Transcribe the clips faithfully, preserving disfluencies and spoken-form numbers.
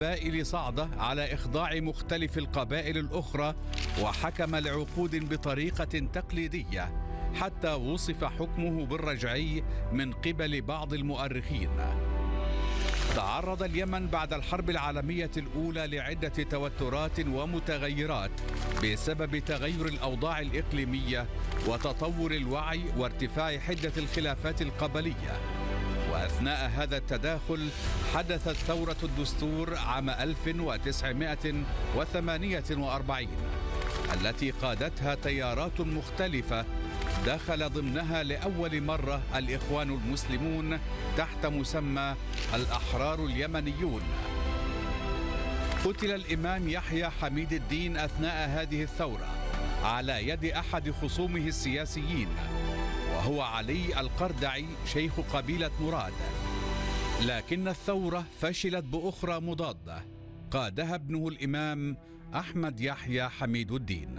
قبائل صعدة على إخضاع مختلف القبائل الأخرى، وحكم لعقود بطريقة تقليدية حتى وصف حكمه بالرجعي من قبل بعض المؤرخين. تعرض اليمن بعد الحرب العالمية الأولى لعدة توترات ومتغيرات بسبب تغير الأوضاع الإقليمية وتطور الوعي وارتفاع حدة الخلافات القبلية. وأثناء هذا التداخل حدثت ثورة الدستور عام ألف وتسعمائة وثمانية وأربعين التي قادتها تيارات مختلفة دخل ضمنها لأول مرة الإخوان المسلمون تحت مسمى الأحرار اليمنيون. قتل الإمام يحيى حميد الدين أثناء هذه الثورة على يد أحد خصومه السياسيين، وهو علي القردعي شيخ قبيلة مراد. لكن الثورة فشلت بأخرى مضادة قادها ابنه الإمام أحمد يحيى حميد الدين.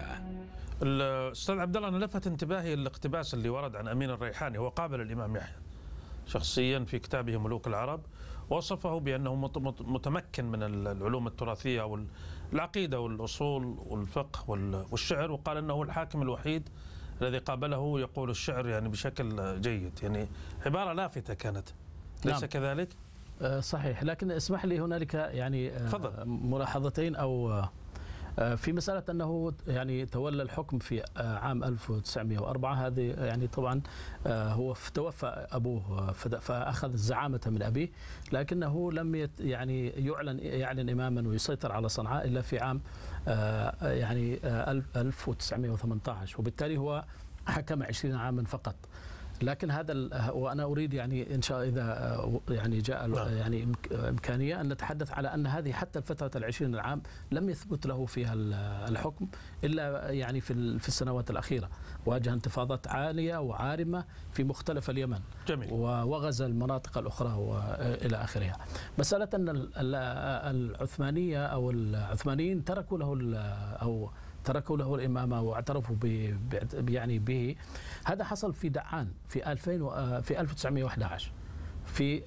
الأستاذ عبد الله، أنا لفت انتباهي الاقتباس اللي ورد عن أمين الريحاني. هو قابل الإمام يحيى شخصيا في كتابه ملوك العرب، وصفه بأنه متمكن من العلوم التراثية والعقيدة والأصول والفقه والشعر، وقال أنه الحاكم الوحيد الذي قابله يقول الشعر يعني بشكل جيد. يعني عبارة لافتة كانت، ليس نعم. كذلك؟ صحيح، لكن اسمح لي هنالك يعني فضل. ملاحظتين أو في مسألة أنه يعني تولى الحكم في عام ألف وتسعمائة وأربعة. هذه يعني طبعا هو توفى أبوه فأخذ الزعامة من أبيه، لكنه لم يعني يعلن يعلن إماما ويسيطر على صنعاء إلا في عام يعني ألف وتسعمائة وثمانية عشر، وبالتالي هو حكم عشرين عاما فقط. لكن هذا وانا اريد يعني ان شاء اذا يعني جاء يعني امكانيه ان نتحدث على ان هذه حتى الفتره العشرين العام لم يثبت له فيها الحكم الا يعني في في السنوات الاخيره. واجه انتفاضات عاليه وعارمه في مختلف اليمن. جميل. وغزا المناطق الاخرى والى اخرها. مساله ان العثمانيه او العثمانيين تركوا له او تركوا له الإمامة واعترفوا ب يعني به. هذا حصل في دعان في ألفين في ألف وتسعمائة وأحد عشر في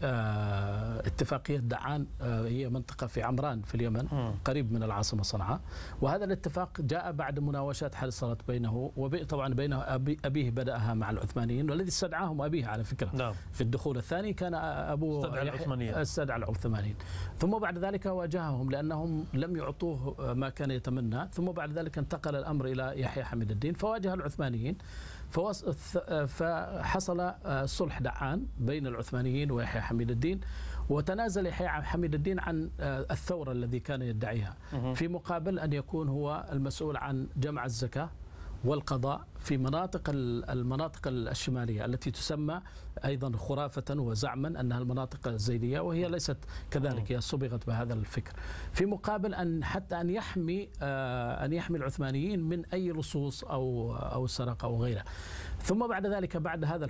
اتفاقية دعان، هي منطقة في عمران في اليمن قريب من العاصمة صنعاء. وهذا الاتفاق جاء بعد مناوشات حصلت بينه وطبعا بينه أبيه بدأها مع العثمانيين، والذي استدعاهم أبيه على فكرة. نعم. في الدخول الثاني كان أبوه استدعى العثمانيين استدعى العثمانيين ثم بعد ذلك واجههم لأنهم لم يعطوه ما كان يتمنى. ثم بعد ذلك انتقل الأمر إلى يحيى حميد الدين فواجه العثمانيين، فحصل صلح دعان بين العثمانيين ويحيى حميد الدين، وتنازل يحيى حميد الدين عن الثورة الذي كان يدعيها في مقابل أن يكون هو المسؤول عن جمع الزكاة والقضاء في مناطق المناطق الشمالية التي تسمى أيضا خرافة وزعما أنها المناطق الزيدية، وهي ليست كذلك، هي صبغت بهذا الفكر، في مقابل أن حتى أن يحمي أن يحمي العثمانيين من أي لصوص أو أو سرقة أو غيره. ثم بعد ذلك بعد هذا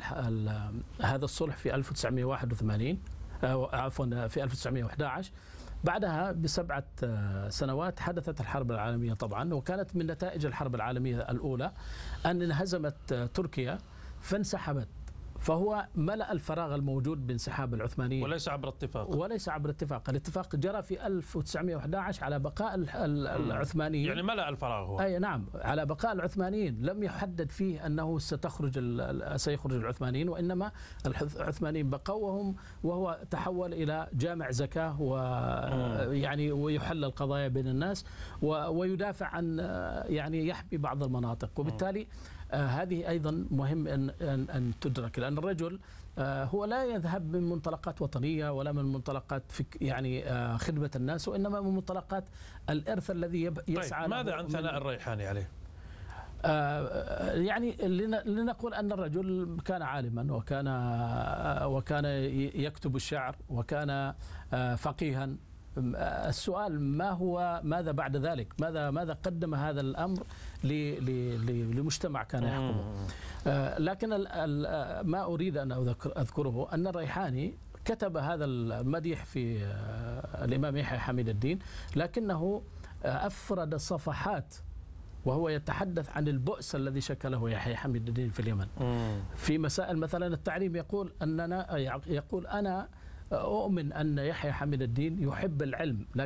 هذا الصلح في ألف وتسعمائة وواحد وثمانين عفوا في ألف وتسعمائة وأحد عشر، بعدها بسبعة سنوات حدثت الحرب العالمية طبعا. وكانت من نتائج الحرب العالمية الأولى أن انهزمت تركيا فانسحبت، فهو ملأ الفراغ الموجود بانسحاب العثمانيين، وليس عبر اتفاق وليس عبر اتفاق. الاتفاق جرى في ألف وتسعمائة وأحد عشر على بقاء العثمانيين، يعني ملأ الفراغ هو. أي نعم، على بقاء العثمانيين، لم يحدد فيه أنه ستخرج سيخرج العثمانيين، وإنما العثمانيين بقوا وهم وهو تحول إلى جامع زكاة ويعني ويحل القضايا بين الناس ويدافع عن يعني يحمي بعض المناطق. وبالتالي آه هذه أيضا مهم أن, أن, أن تدرك، لأن الرجل آه هو لا يذهب من منطلقات وطنية ولا من منطلقات فك يعني آه خدمة الناس، وإنما من منطلقات الإرث الذي يسعى. طيب ماذا عن ثناء الريحاني عليه؟ آه يعني لنقول أن الرجل كان عالما وكان آه وكان يكتب الشعر وكان آه فقيها. السؤال ما هو ماذا بعد ذلك؟ ماذا ماذا قدم هذا الأمر لمجتمع كان يحكمه؟ آه لكن ال ال ما أريد أن أذكره أن الريحاني كتب هذا المديح في آه الإمام يحيى حميد الدين، لكنه آه أفرد صفحات وهو يتحدث عن البؤس الذي شكله يحيى حميد الدين في اليمن. في مسائل مثلا التعليم يقول أننا يقول أنا أؤمن أن يحيى حميد الدين يحب العلم